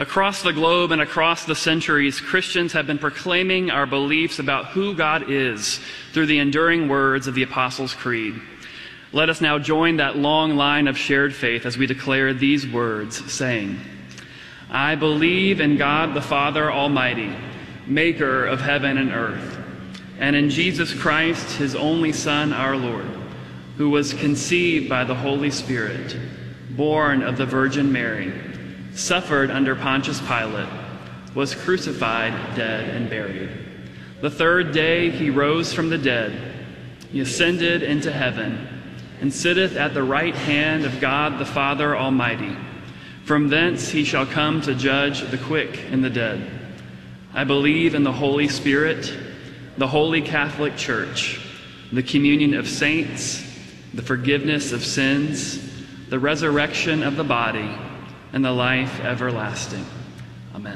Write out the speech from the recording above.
Across the globe and across the centuries, Christians have been proclaiming our beliefs about who God is through the enduring words of the Apostles' Creed. Let us now join that long line of shared faith as we declare these words, saying, I believe in God the Father Almighty, maker of heaven and earth, and in Jesus Christ, his only Son, our Lord, who was conceived by the Holy Spirit, born of the Virgin Mary, suffered under Pontius Pilate, was crucified, dead, and buried. The third day he rose from the dead. He ascended into heaven and sitteth at the right hand of God the Father Almighty. From thence he shall come to judge the quick and the dead. I believe in the Holy Spirit, the Holy Catholic Church, the communion of saints, the forgiveness of sins, the resurrection of the body, and the life everlasting.